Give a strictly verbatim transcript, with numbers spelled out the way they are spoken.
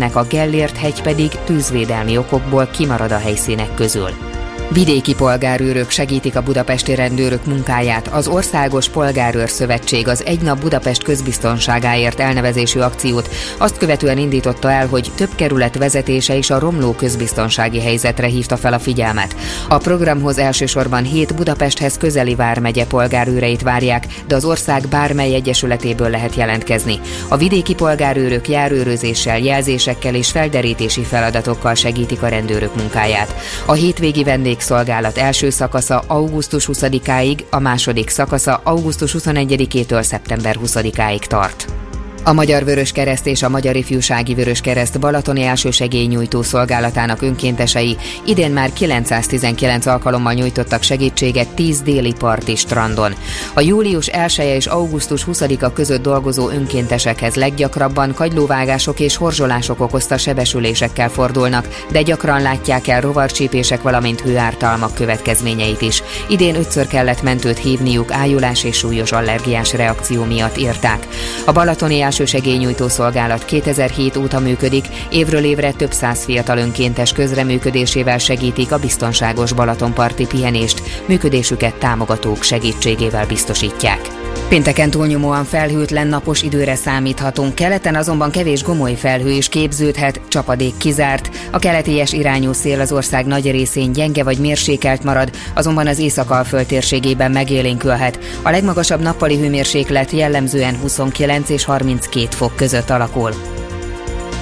a Gellért-hegy pedig tűzvédelmi okokból kimarad a helyszínek közül. Vidéki polgárőrök segítik a budapesti rendőrök munkáját. Az Országos Polgárőr Szövetség az Egy nap Budapest közbiztonságáért elnevezésű akciót azt követően indította el, hogy több kerület vezetése is a romló közbiztonsági helyzetre hívta fel a figyelmet. A programhoz elsősorban hét Budapesthez közeli vármegye polgárőreit várják, de az ország bármely egyesületéből lehet jelentkezni. A vidéki polgárőrök járőrözéssel, jelzésekkel és felderítési feladatokkal segítik a rendőrök munkáját. A hétvégi vendégszolgálat első szakasza augusztus huszadikáig, a második szakasza augusztus huszonegyedikétől szeptember huszadikáig tart. A Magyar Vöröskereszt és a Magyar Ifjúsági Vöröskereszt balatoni elsősegélynyújtó szolgálatának önkéntesei idén már kilencszáztizenkilenc alkalommal nyújtottak segítséget tíz déli parti strandon. A július elseje és augusztus huszadika között dolgozó önkéntesekhez leggyakrabban kagylóvágások és horzsolások okozta sebesülésekkel fordulnak, de gyakran látják el rovarcsípések, valamint hőártalmak következményeit is. Idén ötször kellett mentőt hívniuk ájulás és súlyos allergiás reakció miatt, írták. A balatoni elsősegélynyújtó szolgálat kétezer-hét óta működik, évről évre több száz fiatal önkéntes közreműködésével segítik a biztonságos balatonparti pihenést, működésüket támogatók segítségével biztosítják. Pénteken túlnyomóan felhőtlen napos időre számíthatunk, keleten azonban kevés gomoly felhő is képződhet, csapadék kizárt, a keleties irányú szél az ország nagy részén gyenge vagy mérsékelt marad, azonban az Észak-Alföld térségében megélénkülhet. A legmagasabb nappali hőmérséklet jellemzően huszonkilenc és harminckét fok között alakul.